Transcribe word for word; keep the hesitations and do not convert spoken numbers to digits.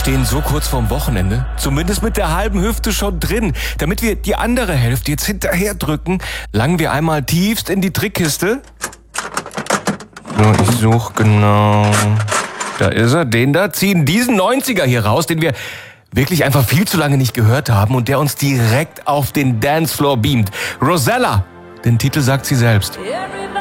stehen so kurz vorm Wochenende, zumindest mit der halben Hüfte schon drin. Damit wir die andere Hälfte jetzt hinterher drücken, langen wir einmal tiefst in die Trickkiste. So, ich suche genau. Da ist er, den da, ziehen diesen neunziger hier raus, den wir wirklich einfach viel zu lange nicht gehört haben und der uns direkt auf den Dancefloor beamt. Rosella, den Titel sagt sie selbst.